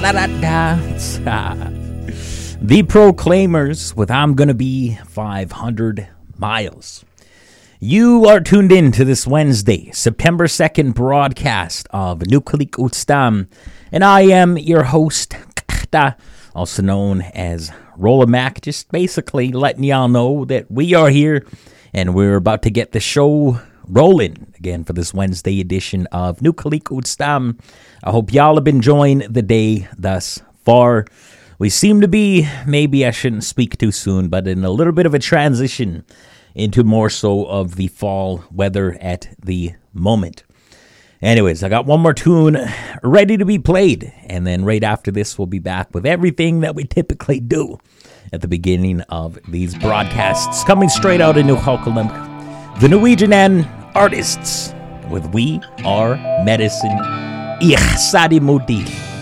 It's, The Proclaimers with I'm Gonna Be 500 Miles. You are tuned in to this Wednesday, September 2nd broadcast of Nukalik Utstam, and I am your host, also known as Rolla Mac, just basically letting y'all know that we are here and we're about to get the show rolling again for this Wednesday edition of Nukalik Utstam. I hope y'all have been enjoying the day thus far. We seem to be, maybe I shouldn't speak too soon, but in a little bit of a transition into more so of the fall weather at the moment. Anyways, I got one more tune ready to be played, and then right after this, we'll be back with everything that we typically do at the beginning of these broadcasts, coming straight out of New Hokulim, the Norwegian artists with We Are Medicine. Ich Sadi Modi.